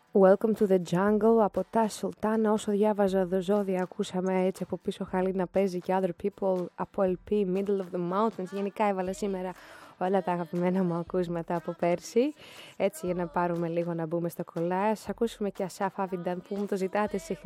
Welcome to the Jungle από τα Sultana. Όσο διάβαζα το ζώδια, ακούσαμε έτσι από πίσω Χαλή να παίζει και Other People από LP, Middle of the Mountains. Γενικά έβαλα σήμερα όλα τα αγαπημένα μου ακούσματα από πέρσι, έτσι για να πάρουμε λίγο να μπούμε στο κολλάζ. Ακούσουμε και Ασάφ Αβιντάν που μου το ζητάτε συχνά.